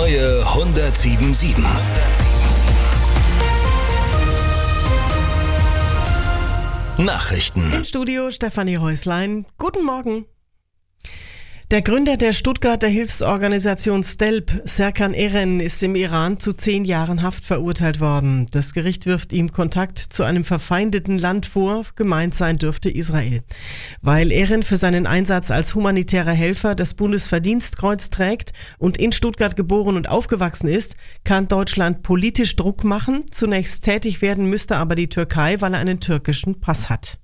neue 107.7. Nachrichten. Im Studio Stefanie Häuslein. Guten Morgen. Der Gründer der Stuttgarter Hilfsorganisation STELP, Serkan Eren, ist im Iran zu 10 Jahren Haft verurteilt worden. Das Gericht wirft ihm Kontakt zu einem verfeindeten Land vor, gemeint sein dürfte Israel. Weil Eren für seinen Einsatz als humanitärer Helfer das Bundesverdienstkreuz trägt und in Stuttgart geboren und aufgewachsen ist, kann Deutschland politisch Druck machen. Zunächst tätig werden müsste aber die Türkei, weil er einen türkischen Pass hat.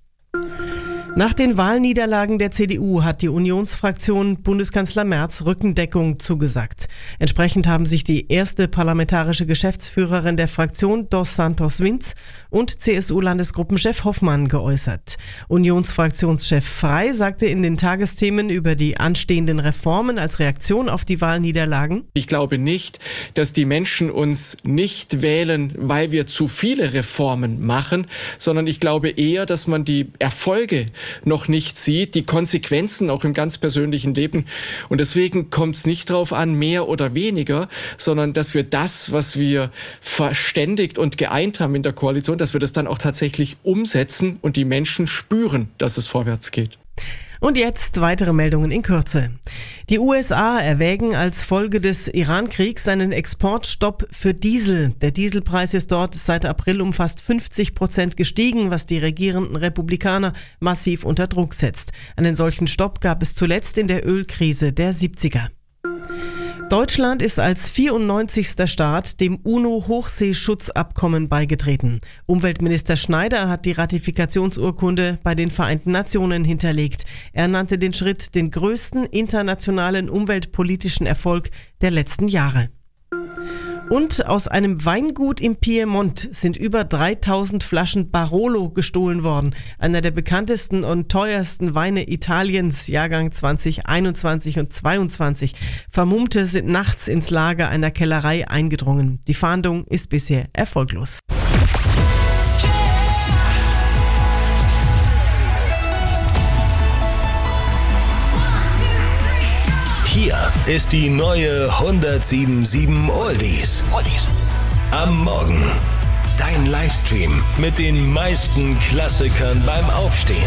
Nach den Wahlniederlagen der CDU hat die Unionsfraktion Bundeskanzler Merz Rückendeckung zugesagt. Entsprechend haben sich die erste parlamentarische Geschäftsführerin der Fraktion, Dos Santos Vinz, und CSU-Landesgruppenchef Hoffmann geäußert. Unionsfraktionschef Frey sagte in den Tagesthemen über die anstehenden Reformen als Reaktion auf die Wahlniederlagen: Ich glaube nicht, dass die Menschen uns nicht wählen, weil wir zu viele Reformen machen, sondern ich glaube eher, dass man die Erfolge noch nicht sieht, die Konsequenzen auch im ganz persönlichen Leben. Und deswegen kommt es nicht darauf an, mehr oder weniger, sondern dass wir das, was wir verständigt und geeint haben in der Koalition, dass wir das dann auch tatsächlich umsetzen und die Menschen spüren, dass es vorwärts geht. Und jetzt weitere Meldungen in Kürze. Die USA erwägen als Folge des Iran-Kriegs einen Exportstopp für Diesel. Der Dieselpreis ist dort seit April um fast 50% gestiegen, was die regierenden Republikaner massiv unter Druck setzt. Einen solchen Stopp gab es zuletzt in der Ölkrise der 70er. Deutschland ist als 94. Staat dem UNO-Hochseeschutzabkommen beigetreten. Umweltminister Schneider hat die Ratifikationsurkunde bei den Vereinten Nationen hinterlegt. Er nannte den Schritt den größten internationalen umweltpolitischen Erfolg der letzten Jahre. Und aus einem Weingut im Piemont sind über 3000 Flaschen Barolo gestohlen worden. Einer der bekanntesten und teuersten Weine Italiens, Jahrgang 2021 und 22. Vermummte sind nachts ins Lager einer Kellerei eingedrungen. Die Fahndung ist bisher erfolglos. Hier ist die neue 107.7 Oldies. Am Morgen. Dein Livestream mit den meisten Klassikern beim Aufstehen.